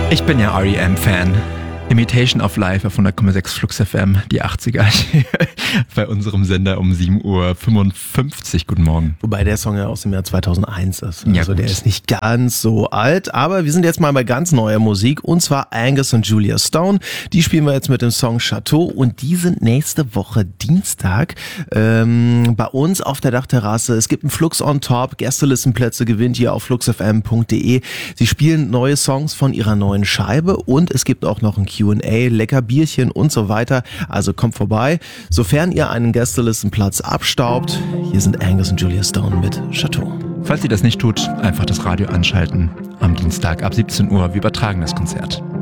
Ich bin ja R.E.M.-Fan. Imitation of Life auf 100,6 Flux FM, die 80er bei unserem Sender um 7:55 Uhr. Guten Morgen. Wobei der Song ja aus dem Jahr 2001 ist. Ja, also gut. der ist nicht ganz so alt, aber wir sind jetzt mal bei ganz neuer Musik und zwar Angus und Julia Stone. Die spielen wir jetzt mit dem Song Chateau und die sind nächste Woche Dienstag bei uns auf der Dachterrasse. Es gibt einen Flux on Top, Gästelistenplätze gewinnt ihr auf fluxfm.de. Sie spielen neue Songs von ihrer neuen Scheibe und es gibt auch noch ein Q&A, lecker Bierchen und so weiter. Also kommt vorbei. Sofern ihr einen Gästelistenplatz abstaubt, hier sind Angus und Julia Stone mit Chateau. Falls ihr das nicht tut, einfach das Radio anschalten. Am Dienstag ab 17 Uhr. Wir übertragen das Konzert.